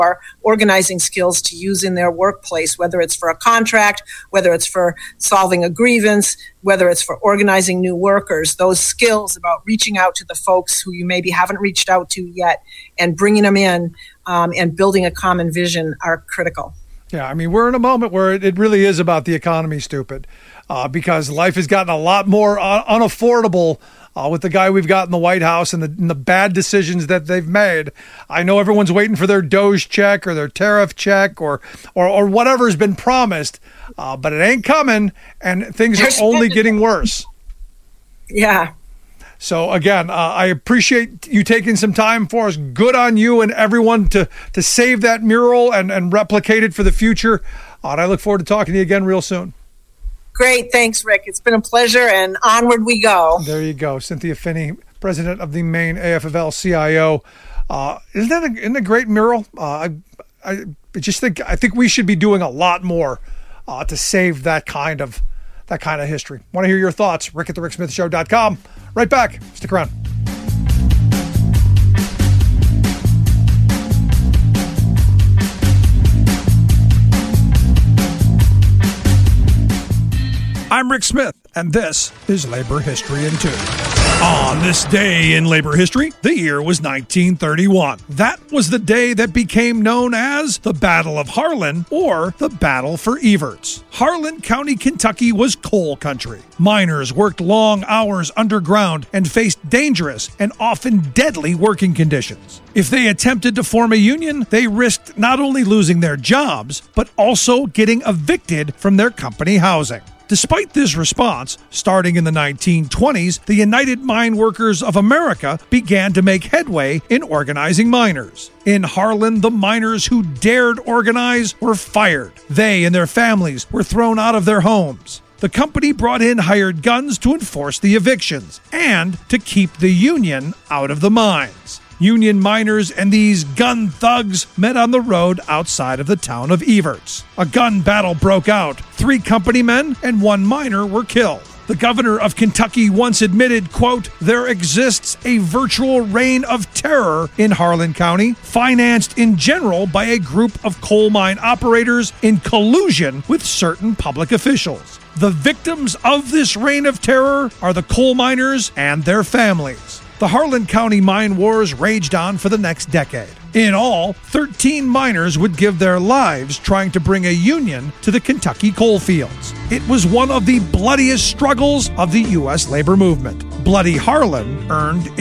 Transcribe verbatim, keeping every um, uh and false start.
our organizing skills to use in their workplace, whether it's for a contract, whether it's for solving a grievance, whether it's for organizing new workers. Those skills about reaching out to the folks who you maybe haven't reached out to yet and bringing them in um, and building a common vision are critical. Yeah, I mean, we're in a moment where it really is about the economy, stupid, uh, because life has gotten a lot more uh, unaffordable Uh, with the guy we've got in the White House and the, and the bad decisions that they've made. I know everyone's waiting for their Doge check or their tariff check or or, or whatever's been promised, uh, but it ain't coming, and things are only getting worse. Yeah. So again, uh, I appreciate you taking some time for us. Good on you and everyone to to save that mural and, and replicate it for the future. Uh, and I look forward to talking to you again real soon. Great. Thanks, Rick. It's been a pleasure, and onward we go. There you go. Cynthia Finney, president of the Maine A F of L C I O. Uh, isn't that a, isn't a great mural? Uh, I, I just think I think we should be doing a lot more uh, to save that kind of that kind of history. Want to hear your thoughts? Rick at the Rick Smith Show dot com. Right back. Stick around. I'm Rick Smith, and this is Labor History in Two. On this day in labor history, the year was nineteen thirty-one. That was the day that became known as the Battle of Harlan, or the Battle for Evarts. Harlan County, Kentucky was coal country. Miners worked long hours underground and faced dangerous and often deadly working conditions. If they attempted to form a union, they risked not only losing their jobs, but also getting evicted from their company housing. Despite this response, starting in the nineteen twenties, the United Mine Workers of America began to make headway in organizing miners. In Harlan, the miners who dared organize were fired. They and their families were thrown out of their homes. The company brought in hired guns to enforce the evictions and to keep the union out of the mines. Union miners and these gun thugs met on the road outside of the town of Evarts. A gun battle broke out. Three company men and one miner were killed. The governor of Kentucky once admitted, quote, "There exists a virtual reign of terror in Harlan County, financed in general by a group of coal mine operators in collusion with certain public officials. The victims of this reign of terror are the coal miners and their families." The Harlan County mine wars raged on for the next decade. In all, thirteen miners would give their lives trying to bring a union to the Kentucky coal fields. It was one of the bloodiest struggles of the U S labor movement. Bloody Harlan earned its